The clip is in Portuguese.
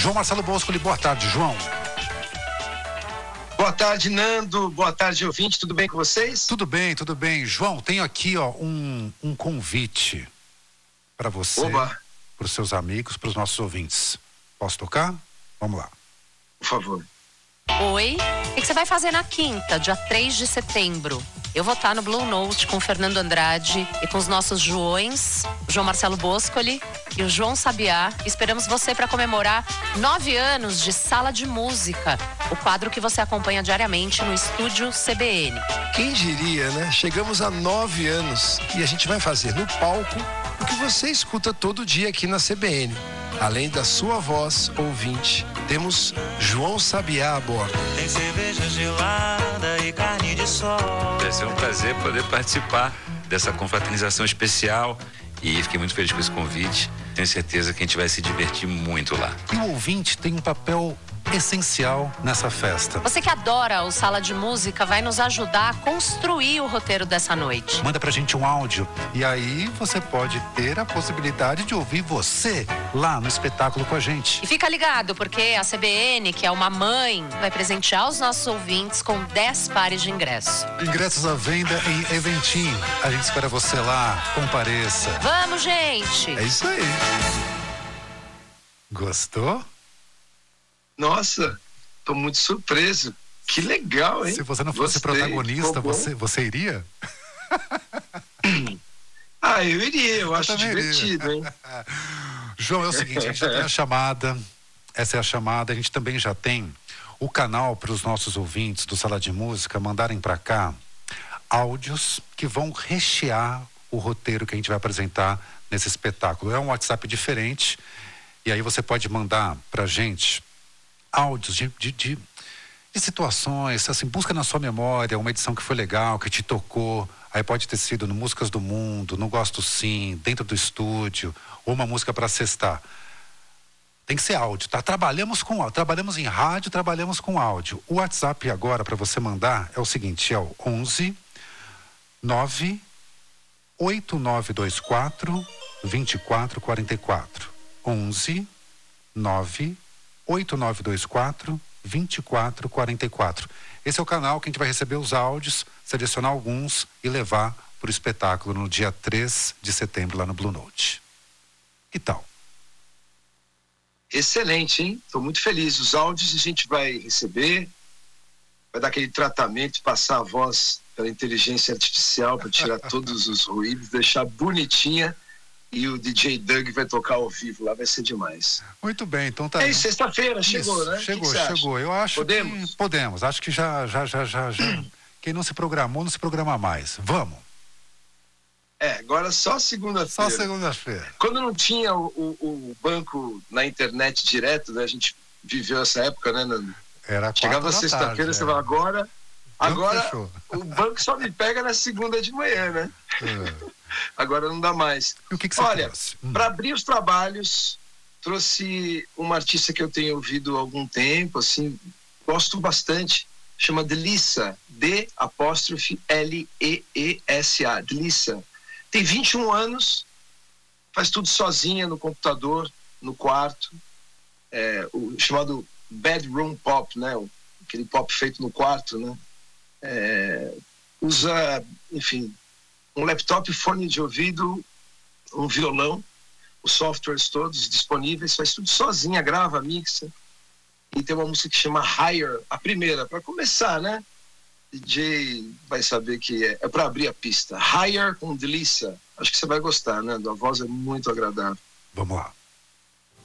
João Marcelo Boscoli, boa tarde, João. Boa tarde, Nando. Boa tarde, ouvinte. Tudo bem com vocês? Tudo bem, tudo bem. João, tenho aqui um convite para você, para os seus amigos, para os nossos ouvintes. Posso tocar? Vamos lá. Por favor. Oi, o que você vai fazer na quinta, dia 3 de setembro? Eu vou estar no Blue Note com o Fernando Andrade e com os nossos Joões, o João Marcelo Boscoli e o João Sabiá. Esperamos você para comemorar 9 anos de Sala de Música, o quadro que você acompanha diariamente no Estúdio CBN. Quem diria, né? Chegamos a 9 anos e a gente vai fazer no palco o que você escuta todo dia aqui na CBN. Além da sua voz, ouvinte, temos João Sabiá a bordo. Tem cerveja gelada e carne de sol. Vai ser um prazer poder participar dessa confraternização especial e fiquei muito feliz com esse convite. Tenho certeza que a gente vai se divertir muito lá. E o ouvinte tem um papel essencial nessa festa. Você que adora o Sala de Música vai nos ajudar a construir o roteiro dessa noite. Manda pra gente um áudio e aí você pode ter a possibilidade de ouvir você lá no espetáculo com a gente. E fica ligado, porque a CBN, que é uma mãe, vai presentear os nossos ouvintes com 10 pares de ingressos. Ingressos à venda em Eventim. A gente espera você lá. Compareça. Vamos, gente! É isso aí. Gostou? Nossa, tô muito surpreso. Que legal, hein? Se você não fosse protagonista, você iria? Eu iria, eu acho divertido, hein? João, é o seguinte, a gente já tem a chamada, essa é a chamada, a gente também já tem o canal para os nossos ouvintes do Sala de Música mandarem para cá áudios que vão rechear o roteiro que a gente vai apresentar nesse espetáculo. É um WhatsApp diferente e aí você pode mandar pra gente áudios de situações, assim, busca na sua memória uma edição que foi legal, que te tocou. Aí pode ter sido no Músicas do Mundo, no Gosto Sim, dentro do estúdio, ou uma música para sextar. Tem que ser áudio, tá? Trabalhamos em rádio, trabalhamos com áudio. O WhatsApp agora para você mandar é o seguinte, é o 11 9 8924 2444. 11 9 8924 2444. Esse é o canal que a gente vai receber os áudios, selecionar alguns e levar para o espetáculo no dia 3 de setembro lá no Blue Note. Que tal? Excelente, hein? Estou muito feliz. Os áudios a gente vai receber, vai dar aquele tratamento, passar a voz pela inteligência artificial para tirar todos os ruídos, deixar bonitinha. E o DJ Doug vai tocar ao vivo lá, vai ser demais. Muito bem, então tá. É isso, sexta-feira, chegou, né? Chegou. Eu acho Podemos? que podemos. Acho que já. Quem não se programou, não se programa mais. Vamos. Agora só segunda-feira. Só segunda-feira. Quando não tinha o banco na internet direto, né? A gente viveu essa época, né, Nando? Era 4 Chegava da sexta-feira, tarde, você fala, agora fechou. o banco só me pega na segunda de manhã, né? Agora não dá mais. E o que você trouxe? Para abrir os trabalhos, trouxe uma artista que eu tenho ouvido há algum tempo, assim, gosto bastante, chama Delissa, D''L-E-E-S-A, Delissa. Tem 21 anos, faz tudo sozinha no computador, no quarto, o chamado bedroom pop, né? Aquele pop feito no quarto, né? Usa, enfim, um laptop, fone de ouvido, um violão, os softwares todos disponíveis, faz tudo sozinha, grava, mixa. E tem uma música que chama Higher, a primeira, para começar, né? DJ vai saber que é para abrir a pista. Higher com Delissa. Acho que você vai gostar, né? A voz é muito agradável. Vamos lá.